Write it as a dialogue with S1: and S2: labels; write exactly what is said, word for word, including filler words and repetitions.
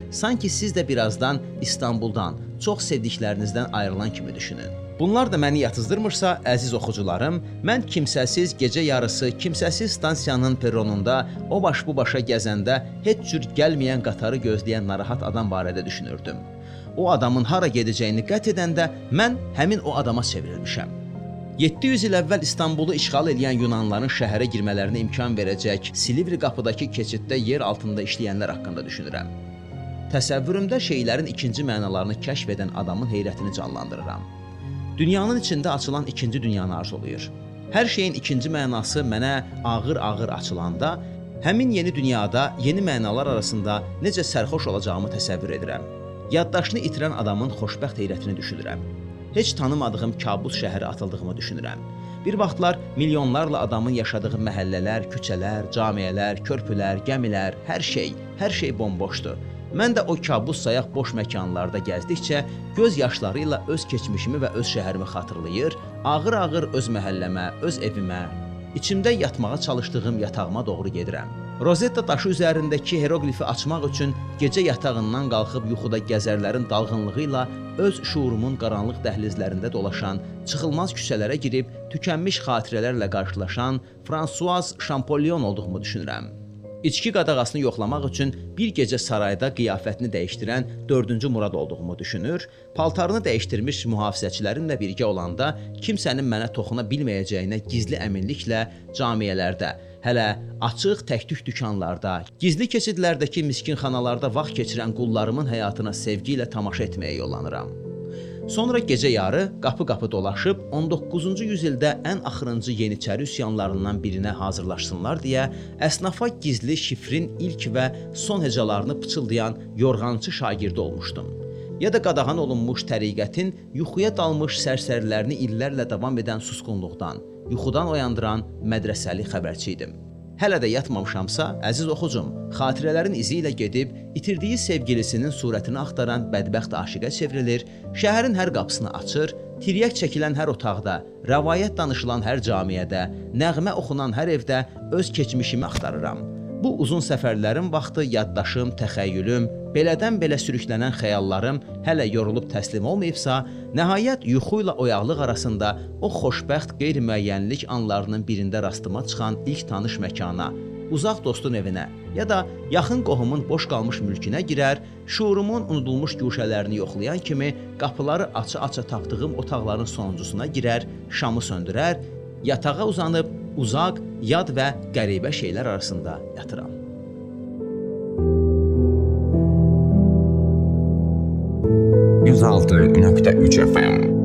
S1: sanki siz də birazdan İstanbuldan, çox sevdiklərinizdən ayrılan kimi düşünün. Bunlar da məni yatızdırmırsa, əziz oxucularım, mən kimsəsiz gecə yarısı, kimsəsiz stansiyanın perronunda o baş bu başa gəzəndə heç cür gəlməyən qatarı gözləyən narahat adam barədə düşünürdüm. O adamın hara gedəcəyini qət edəndə mən həmin o adama çevrilmişəm. yeddi yüz il əvvəl İstanbulu işğal edən Yunanların şəhərə girmələrinə imkan verəcək Silivri qapıdakı keçiddə yer altında işləyənlər haqqında düşünürəm. Təsəvvürümdə şeylərin ikinci mənalarını kəşf edən adamın heyrətini canlandırıram. Dünyanın içində açılan ikinci dünyanı arzulayır. Hər şeyin ikinci mənası mənə ağır-ağır açılanda, həmin yeni dünyada yeni mənalar arasında necə sərxoş olacağımı təsəvvür edirəm. Yaddaşını itirən adamın xoşbəxt heyrətini düşünürəm. Heç tanımadığım kabus şəhərə atıldığımı düşünürəm. Bir vaxtlar milyonlarla adamın yaşadığı məhəllələr, küçələr, camiyələr, körpülər, gəmilər, hər şey, hər şey bomboşdur. Mən də o kabus sayaq boş məkanlarda gəzdikcə göz yaşları ilə öz keçmişimi və öz şəhərimi xatırlayır, ağır-ağır öz məhəlləmə, öz evimə, içimdə yatmağa çalışdığım yatağıma doğru gedirəm. Rozetta daşı üzərindəki hieroglifi açmaq üçün gecə yatağından qalxıb yuxuda gəzərlərin dalğınlığı ilə öz şuurumun qaranlıq dəhlizlərində dolaşan, çıxılmaz küçələrə girib tükənmiş xatirələrlə qarşılaşan François Champollion olduğumu düşünürəm. İçki qadağasını yoxlamaq üçün bir gecə sarayda qiyafətini dəyişdirən dördüncü Murad olduğumu düşünür, paltarını dəyişdirmiş mühafizəçilərimlə birgə olanda kimsənin mənə toxuna bilməyəcəyinə gizli əminliklə camiyələrdə, hələ açıq təktük dükanlarda, gizli keçidlərdəki miskinxanalarda vaxt keçirən qullarımın həyatına sevgi ilə tamaşa etməyə yollanıram. Sonra gecə yarı qapı-qapı dolaşıb on doqquzuncu yüzildə ən axırıncı Yeniçəri üsyanlarından birinə hazırlaşsınlar deyə əsnafa gizli şifrin ilk və son hecalarını pıçıldayan yorğancı şagirdi olmuşdum. Ya da qadağan olunmuş təriqətin yuxuya dalmış sərsərilərini illərlə davam edən susqunluqdan, yuxudan oyandıran mədrəsəli xəbərçi idim. Hələ də yatmamışamsa, əziz oxucum, xatirələrin izi ilə gedib, itirdiyi sevgilisinin surətini axtaran bədbəxt aşiqə çevrilir, şəhərin hər qapısını açır, tiryək çəkilən hər otaqda, rəvayət danışılan hər camiyədə, nəğmə oxunan hər evdə öz keçmişimi axtarıram. Bu uzun səfərlərin vaxtı yaddaşım, təxəyyülüm, belədən-belə sürüklənən xəyallarım hələ yorulub təslim olmayıbsa, nəhayət yuxu ilə oyaqlıq arasında o xoşbəxt qeyri-müəyyənlik anlarının birində rastıma çıxan ilk tanış məkana, uzaq dostun evinə ya da yaxın qohumun boş qalmış mülkünə girər, şuurumun unudulmuş güşələrini yoxlayan kimi qapıları aça-aça tapdığım otaqların sonuncusuna girər, şamı söndürər, yatağa uzanıb uzaq, yad və qəribə şeylər arasında yatıram.
S2: yüz altı nöqtə üç F M